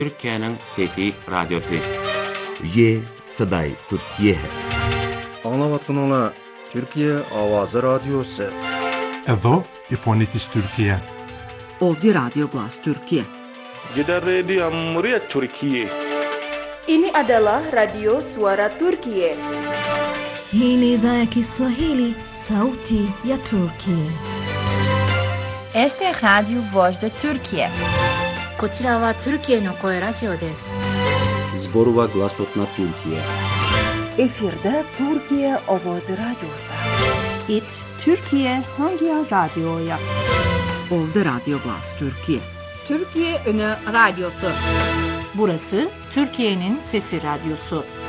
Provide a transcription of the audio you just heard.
Türkiye'nin Fethi Radyosu. ये सदाई Türkiye है। Anlavatkanlar Türkiye Avazı Radyosu. Evo Ifonitis Türkiye. Ovdje Radio Glas Türkiye. Gidan Rediyon Muryar Türkiye. Ini adalah Radio Suara Turkiye. Hii ni idhaa ya Kiswahili, sauti ya Turkiye. Este es Radio Voz de Turkiye. こちらはトルキエの声ラジオです。 Zborova Glasotna Türkiye. Efirde Türkiye Avazı Radyosu. İt Türkiye Hangi Radyo'ya? Ovdje Radio Glas Türkiye. Türkiye Ünü Radyosu. Burası Türkiye'nin Sesi Radyosu.